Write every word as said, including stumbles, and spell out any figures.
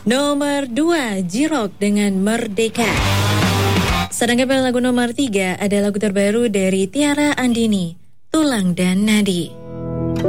Nomor dua, J-Rock dengan Merdeka. Sedangkan pada lagu nomor tiga ada lagu terbaru dari Tiara Andini, Tulang dan Nadi.